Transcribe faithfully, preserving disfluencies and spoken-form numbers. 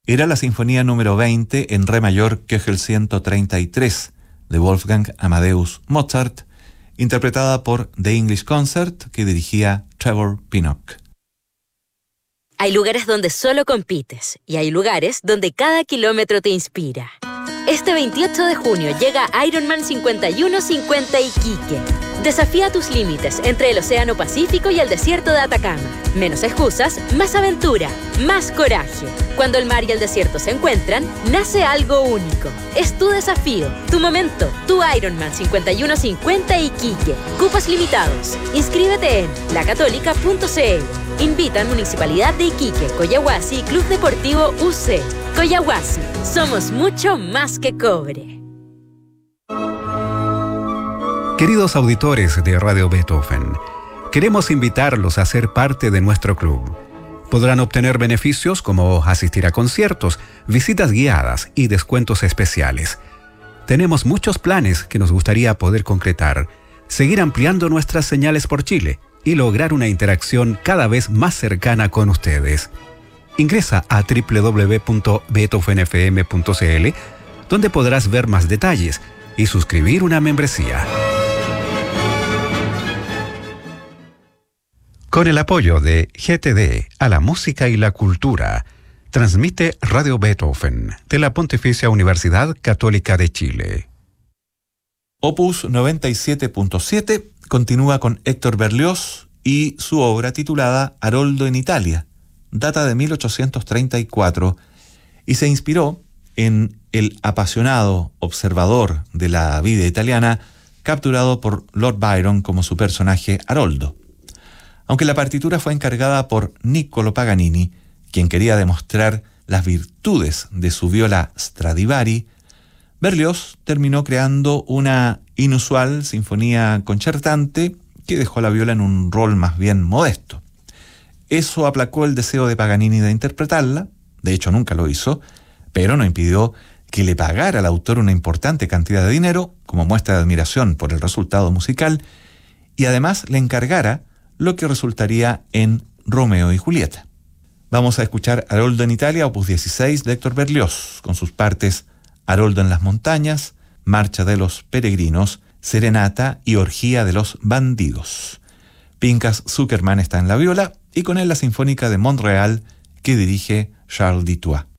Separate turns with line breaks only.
era la Sinfonía número veinte en Re mayor, Köchel ciento treinta y tres, de Wolfgang Amadeus Mozart, interpretada por The English Concert, que dirigía Trevor Pinnock.
Hay lugares donde solo compites y hay lugares donde cada kilómetro te inspira. Este veintiocho de junio llega Ironman cincuenta y uno cincuenta Iquique. Desafía tus límites entre el Océano Pacífico y el desierto de Atacama. Menos excusas, más aventura, más coraje. Cuando el mar y el desierto se encuentran, nace algo único. Es tu desafío, tu momento, tu Ironman cincuenta y uno cincuenta Iquique. Cupos limitados. Inscríbete en la católica punto c l. Invitan Municipalidad de Iquique, Coyahuasi y Club Deportivo U C. Coyahuasi, somos mucho más que cobre.
Queridos auditores de Radio Beethoven, queremos invitarlos a ser parte de nuestro club. Podrán obtener beneficios como asistir a conciertos, visitas guiadas y descuentos especiales. Tenemos muchos planes que nos gustaría poder concretar, seguir ampliando nuestras señales por Chile y lograr una interacción cada vez más cercana con ustedes. Ingresa a doble u doble u doble u punto beethoven f m punto c l, donde podrás ver más detalles y suscribir una membresía. Con el apoyo de G T D a la música y la cultura, transmite Radio Beethoven de la Pontificia Universidad Católica de Chile.
Opus noventa y siete punto siete continúa con Héctor Berlioz y su obra titulada Haroldo en Italia. Data de mil ochocientos treinta y cuatro y se inspiró en el apasionado observador de la vida italiana capturado por Lord Byron como su personaje Haroldo. Aunque la partitura fue encargada por Niccolo Paganini, quien quería demostrar las virtudes de su viola Stradivari, Berlioz terminó creando una inusual sinfonía concertante que dejó la viola en un rol más bien modesto. Eso aplacó el deseo de Paganini de interpretarla, de hecho nunca lo hizo, pero no impidió que le pagara al autor una importante cantidad de dinero como muestra de admiración por el resultado musical y además le encargara lo que resultaría en Romeo y Julieta. Vamos a escuchar Haroldo en Italia, opus dieciséis de Héctor Berlioz, con sus partes Haroldo en las montañas, Marcha de los peregrinos, Serenata y Orgía de los bandidos. Pinchas Zuckerman está en la viola y con él la Sinfónica de Montreal que dirige Charles Dutoit.